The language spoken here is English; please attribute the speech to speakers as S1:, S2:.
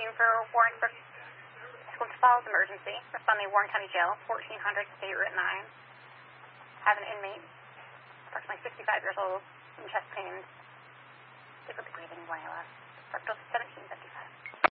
S1: team for Warren Brook, Squint Falls emergency. Responding Warren County Jail, 1400 State Route 9. Have an inmate, approximately 65 years old, in chest pains, difficulty breathing, formula. Rectal 1755.